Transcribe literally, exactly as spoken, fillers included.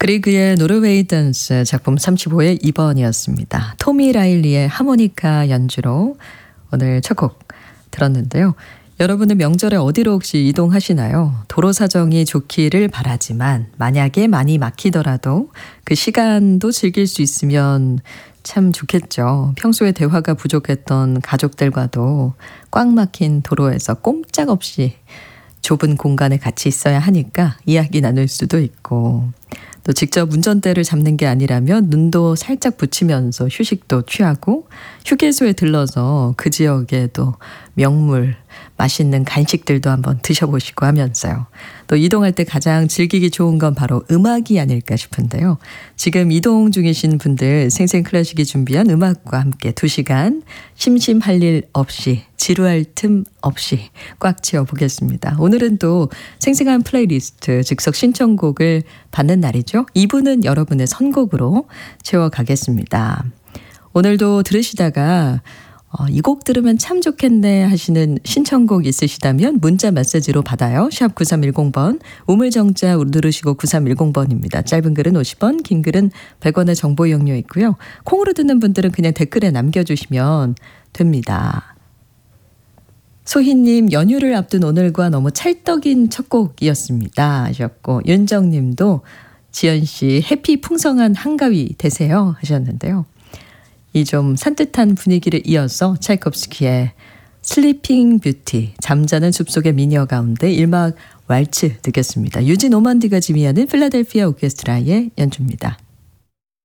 그리그의 노르웨이 댄스 작품 삼십오의 이 번이었습니다. 토미 라일리의 하모니카 연주로 오늘 첫 곡 들었는데요. 여러분은 명절에 어디로 혹시 이동하시나요? 도로 사정이 좋기를 바라지만 만약에 많이 막히더라도 그 시간도 즐길 수 있으면 참 좋겠죠. 평소에 대화가 부족했던 가족들과도 꽉 막힌 도로에서 꼼짝없이 좁은 공간에 같이 있어야 하니까 이야기 나눌 수도 있고, 또 직접 운전대를 잡는 게 아니라면 눈도 살짝 붙이면서 휴식도 취하고, 휴게소에 들러서 그 지역의 또 명물, 맛있는 간식들도 한번 드셔보시고 하면서요. 또 이동할 때 가장 즐기기 좋은 건 바로 음악이 아닐까 싶은데요. 지금 이동 중이신 분들 생생클래식이 준비한 음악과 함께 두 시간 심심할 일 없이, 지루할 틈 없이 꽉 채워보겠습니다. 오늘은 또 생생한 플레이리스트, 즉석 신청곡을 받는 날이죠. 이 부는 여러분의 선곡으로 채워가겠습니다. 오늘도 들으시다가 어, 이 곡 들으면 참 좋겠네 하시는 신청곡 있으시다면 문자 메시지로 받아요. 샵 구삼일공 번, 우물정자 누르시고 구삼일공 번입니다. 짧은 글은 오십 원, 긴 글은 백 원의 정보 이용료 있고요. 콩으로 듣는 분들은 그냥 댓글에 남겨주시면 됩니다. 소희님, 연휴를 앞둔 오늘과 너무 찰떡인 첫 곡이었습니다 하셨고, 윤정님도 지연씨 해피 풍성한 한가위 되세요 하셨는데요. 이 좀 산뜻한 분위기를 이어서 차이콥스키의 슬리핑 뷰티, 잠자는 숲속의 미녀 가운데 일 막 왈츠 듣겠습니다. 유진 오만디가 지휘하는 필라델피아 오케스트라의 연주입니다.